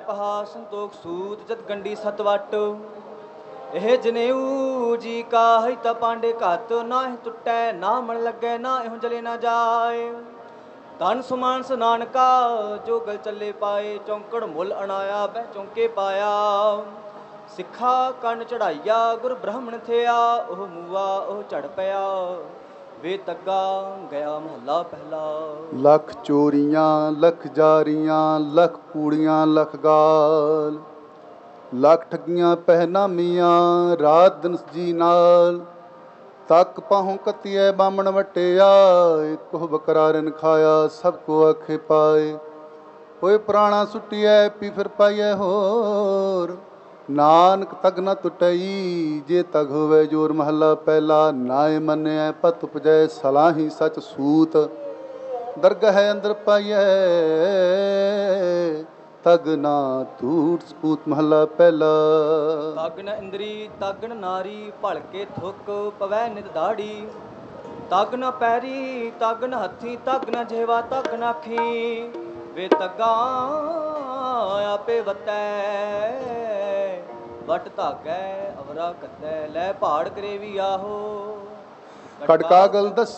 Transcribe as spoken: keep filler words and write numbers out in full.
ਪਹਾ ਸੰਤੋਖ ਸੂਤ ਜਦ ਗੰਡੀ ਸਤਵਟ। ਇਹ ਜਨੇਊ ਜੀ ਕਾਹਿ ਤਾ ਪਾਂਡੇ ਘਤ, ਨਾਹਿ ਟੁੱਟੈ ਨਾ ਮਨ ਲੱਗੈ ਨਾ ਇਹੁ ਜਲੇ ਨਾ ਜਾਏ। ਧਨ ਸੁਮਾਨਸ ਨਾਨਕਾ ਜੋ ਗਲ ਚੱਲੇ ਪਾਏ, ਚੌਂਕੜ ਮੁੱਲ ਅਣਾਇਆ ਬਹਿ ਚੌਂਕੇ ਪਾਇਆ। ਸਿੱਖਾ ਕੰਨ ਚੜਾਈਆ ਗੁਰ ਬ੍ਰਾਹਮਣ ਥਿਆ, ਉਹ ਮੂਆ ਉਹ ਝੜ ਪਿਆ ਵੇ ਤੱਗਾ ਗਿਆ ਮਹੱਲਾ ਪਹਿਲਾ। ਲੱਖ ਚੋਰੀਆਂ ਲੱਖ ਜਾਰੀਆਂ ਲੱਖ ਕੂੜੀਆਂ ਲੱਖ ਗਾਲ, ਲੱਖ ਠੱਗੀਆਂ ਪਹਿਨਾਮੀਆਂ ਰਾਤ ਦਿਨ ਜੀ ਨਾਲ। ਤੱਕ ਪਾਹੋਂ ਕੱਤੀਐ ਬਾਮਣ ਵਟਿਆ, ਇੱਕੋ ਬਕਰਾਰਨ ਖਾਇਆ ਸਭ ਕੋ ਆਖੇ ਪਾਏ। ਹੋਏ ਪੁਰਾਣਾ ਸੁੱਟੀਐ ਪੀ ਫਿਰ ਪਾਈਐ ਹੋਰ, ਨਾਨਕ ਤਗ ਨਾ ਟੁੱਟਈ ਜੇ ਤਗ ਹੋਵੇ ਜੋਰ। ਮਹੱਲਾ ਪਹਿਲਾ। ਨਾਏ ਮੰਨਿਐ ਪਤ ਉਪਜੈ ਸਲਾਹੀ ਸਚ ਸੂਤ, ਦਰਗਹਿ ਅੰਦਰ ਪਾਈਐ ਤਗ ਨਾ ਟੂਟ ਸਪੂਤ। ਮਹੱਲਾ ਪਹਿਲਾ। ਤਗਨ ਇੰਦਰੀ ਤਗਨ ਨਾਰੀ ਭਲਕੇ ਥੁੱਕ ਪਵੈ ਨਿਤ ਦਾੜੀ। ਤਗਨ ਪੈਰੀ ਤਗਨ ਹੱਥੀ ਤਗਨ ਜਿਹਵਾ ਤਗਨ ਆਖੀ, ਵੇ ਤੱਗਾ ਆਪੇ ਵਤੈ ਵਟ ਧਾਗੈ ਅਵਰਾ ਕੱਤੈ। ਲੈ ਪਹਾੜ ਕਰੇ ਵੀ ਆਹੋ ਖੜਕਾ ਗਲ ਦੱਸ